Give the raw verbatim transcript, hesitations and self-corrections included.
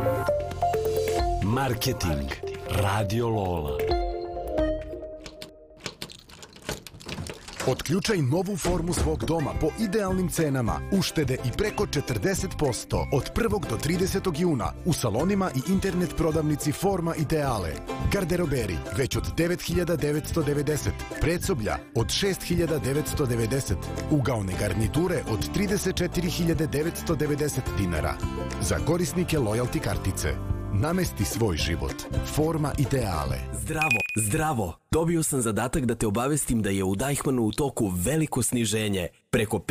Marketing. Radio Lola. Otključaj novu formu svog doma po idealnim cenama, uštede i preko četrdeset posto od prvog do tridesetog juna u salonima i internet prodavnici Forma Ideale. Garderoberi već od devet hiljada devetsto devedeset, predsoblja od šest hiljada devetsto devedeset, ugaone garniture od trideset četiri hiljade devetsto devedeset dinara. Za korisnike lojalty kartice. Namesti svoj život. Forma Ideale. Zdravo, zdravo. Dobio sam zadatak da te obavestim da je u Deichmannu u toku veliko sniženje. Preko